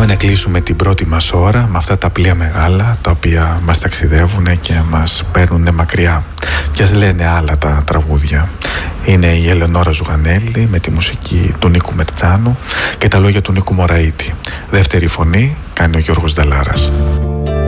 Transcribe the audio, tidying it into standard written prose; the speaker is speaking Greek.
να κλείσουμε την πρώτη μας ώρα με αυτά τα πλοία μεγάλα τα οποία μας ταξιδεύουν και μας παίρνουν μακριά. Και ας λένε άλλα τα τραγούδια. Είναι η Ελεονόρα Ζουγανέλη με τη μουσική του Νίκου Μερτσάνου και τα λόγια του Νίκου Μωραΐτη. Δεύτερη φωνή κάνει ο Γιώργος Νταλάρας.